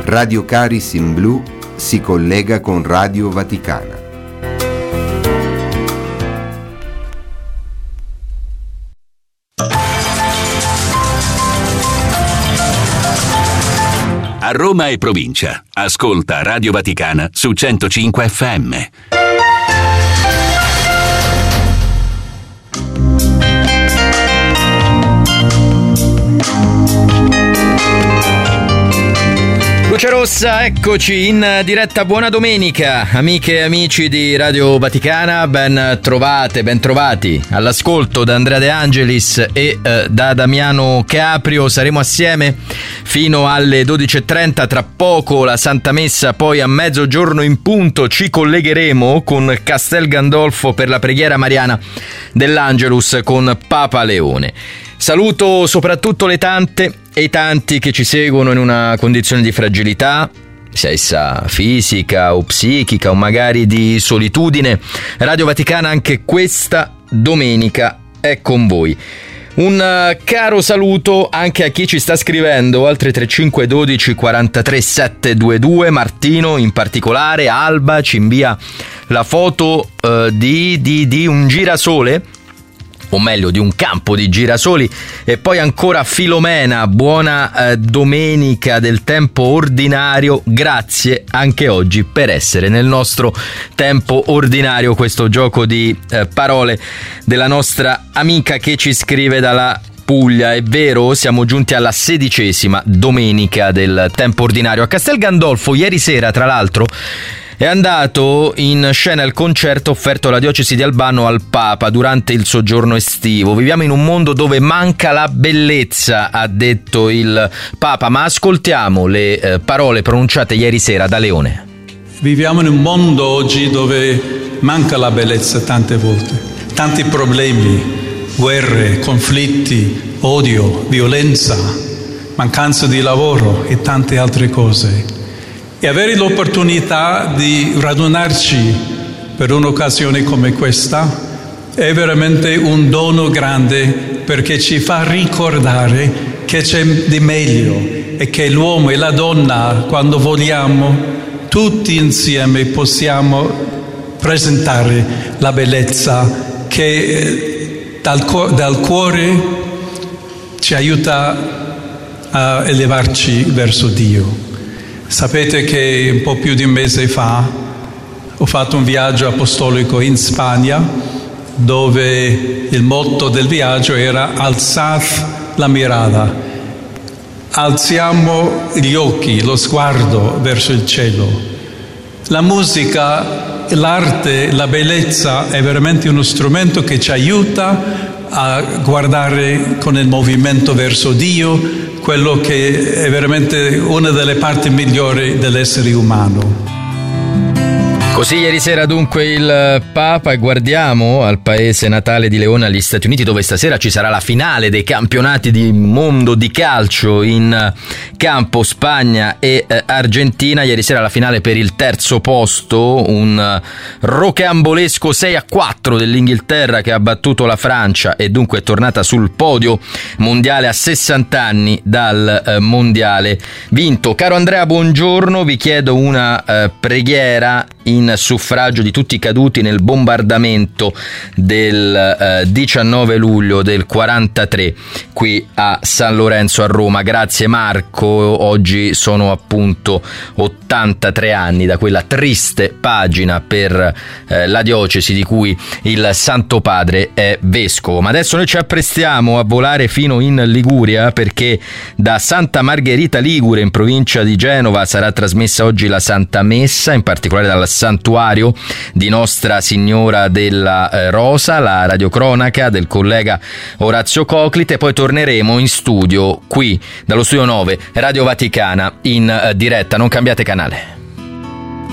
Radio Caris in Blu si collega con Radio Vaticana. A Roma e provincia, ascolta Radio Vaticana su 105 FM. Luce Rossa, eccoci in diretta. Buona domenica, amiche e amici di Radio Vaticana, ben trovati all'ascolto da Andrea De Angelis e da Damiano Caprio. Saremo assieme fino alle 12:30, tra poco la Santa Messa, poi a mezzogiorno in punto ci collegheremo con Castel Gandolfo per la preghiera mariana dell'Angelus con Papa Leone. Saluto soprattutto le tante e i tanti che ci seguono in una condizione di fragilità, sia essa fisica o psichica o magari di solitudine. Radio Vaticana anche questa domenica è con voi. Un caro saluto anche a chi ci sta scrivendo al 335 12 43 722. Martino in particolare, Alba ci invia la foto di un girasole, o meglio di un campo di girasoli, e poi ancora Filomena, buona domenica del tempo ordinario, grazie anche oggi per essere nel nostro tempo ordinario. Questo gioco di parole della nostra amica che ci scrive dalla Puglia. È vero, siamo giunti alla 16ª domenica del tempo ordinario. A Castel Gandolfo ieri sera, tra l'altro, è andato in scena il concerto offerto alla diocesi di Albano al Papa durante il soggiorno estivo. Viviamo in un mondo dove manca la bellezza, ha detto il Papa, ma ascoltiamo le parole pronunciate ieri sera da Leone. Viviamo in un mondo oggi dove manca la bellezza tante volte, tanti problemi, guerre, conflitti, odio, violenza, mancanza di lavoro e tante altre cose. E avere l'opportunità di radunarci per un'occasione come questa è veramente un dono grande, perché ci fa ricordare che c'è di meglio e che l'uomo e la donna, quando vogliamo, tutti insieme possiamo presentare la bellezza che dal cuore ci aiuta a elevarci verso Dio. Sapete che un po' più di un mese fa ho fatto un viaggio apostolico in Spagna, dove il motto del viaggio era alzad la mirada, alziamo gli occhi, lo sguardo verso il cielo. La musica, l'arte, la bellezza è veramente uno strumento che ci aiuta a guardare con il movimento verso Dio, quello che è veramente una delle parti migliori dell'essere umano. Così ieri sera dunque il Papa, e guardiamo al paese natale di Leone, agli Stati Uniti, dove stasera ci sarà la finale dei campionati di mondo di calcio in campo, Spagna e Argentina. Ieri sera la finale per il terzo posto, un rocambolesco 6-4 dell'Inghilterra che ha battuto la Francia e dunque è tornata sul podio mondiale a 60 anni dal mondiale vinto. Caro Andrea, buongiorno, vi chiedo una preghiera in suffragio di tutti i caduti nel bombardamento del 19 luglio del 43 qui a San Lorenzo a Roma. Grazie Marco, oggi sono appunto 83 anni da quella triste pagina per la diocesi di cui il Santo Padre è vescovo. Ma adesso noi ci apprestiamo a volare fino in Liguria, perché da Santa Margherita Ligure in provincia di Genova sarà trasmessa oggi la Santa Messa, in particolare dal santuario di Nostra Signora della Rosa, la radiocronaca del collega Orazio Coclite. Poi torneremo in studio qui dallo studio 9 Radio Vaticana in diretta. Non cambiate canale.